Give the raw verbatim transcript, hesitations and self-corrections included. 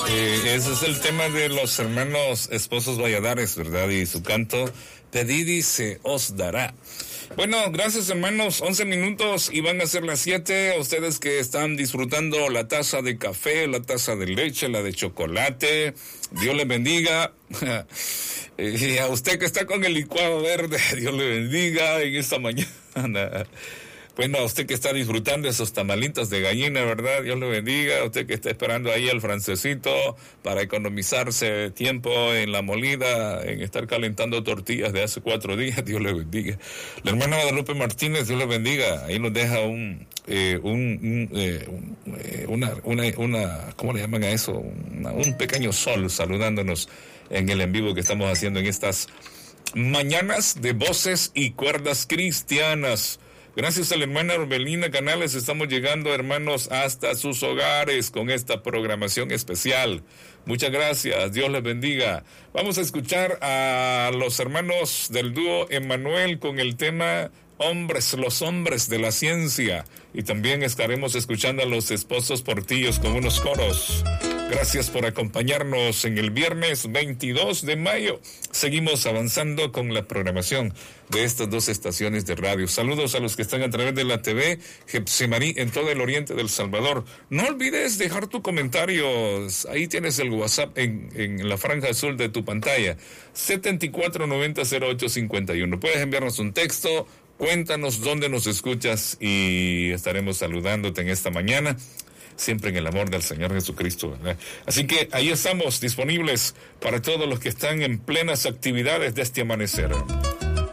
Eh, ese es el tema de los hermanos esposos Valladares, ¿verdad? Y su canto, pedid y se os dará. Bueno, gracias hermanos, once minutos y van a ser las siete. A ustedes que están disfrutando la taza de café, la taza de leche, la de chocolate, Dios les bendiga. Y a usted que está con el licuado verde, Dios le bendiga en esta mañana. Bueno, a usted que está disfrutando esos tamalitos de gallina, ¿verdad? Dios le bendiga. A usted que está esperando ahí al francesito para economizarse tiempo en la molida, en estar calentando tortillas de hace cuatro días, Dios le bendiga. La hermana Guadalupe Martínez, Dios le bendiga. Ahí nos deja un, eh, un, un, eh, un eh, una, una, una, ¿cómo le llaman a eso? Una, un pequeño sol saludándonos en el en vivo que estamos haciendo en estas mañanas de voces y cuerdas cristianas. Gracias a la hermana Orbelina Canales estamos llegando, hermanos, hasta sus hogares con esta programación especial. Muchas gracias, Dios les bendiga. Vamos a escuchar a los hermanos del dúo Emmanuel con el tema Hombres, los hombres de la ciencia. Y también estaremos escuchando a los esposos Portillos con unos coros. Gracias por acompañarnos en el viernes veintidós de mayo. Seguimos avanzando con la programación de estas dos estaciones de radio. Saludos a los que están a través de la T V Getsemaní en todo el oriente del Salvador. No olvides dejar tu comentario. Ahí tienes el WhatsApp en, en la franja azul de tu pantalla. setenta y cuatro noventa cero ocho cincuenta y uno. Puedes enviarnos un texto. Cuéntanos dónde nos escuchas y estaremos saludándote en esta mañana, siempre en el amor del Señor Jesucristo, ¿verdad? Así que ahí estamos disponibles para todos los que están en plenas actividades de este amanecer.